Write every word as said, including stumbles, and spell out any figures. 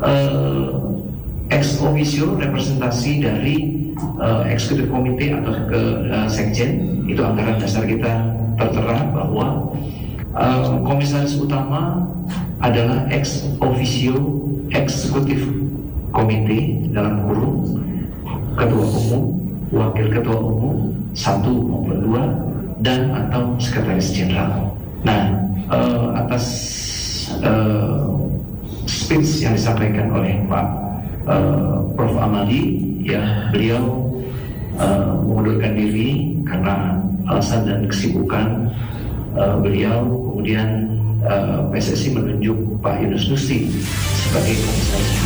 uh, ex officio representasi dari uh, eksekutif komite atau ke uh, sekjen. Itu anggaran dasar kita tertera bahwa uh, komisaris utama adalah ex officio eksekutif komite dalam kurung ketua umum, wakil ketua umum satu maupun dua, dan atau sekretaris jenderal. Nah, uh, atas uh, speech yang disampaikan oleh Pak uh, Prof Amali, ya beliau uh, mengundurkan diri karena alasan dan kesibukan uh, beliau. Kemudian uh, P S S I menunjuk Pak Yunus Nusi sebagai komisaris